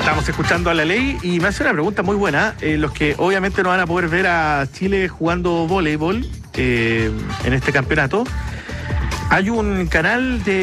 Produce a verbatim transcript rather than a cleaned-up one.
Estamos escuchando a la ley y me hace una pregunta muy buena. Eh, los que obviamente no van a poder ver a Chile jugando voleibol eh, en este campeonato, hay un canal de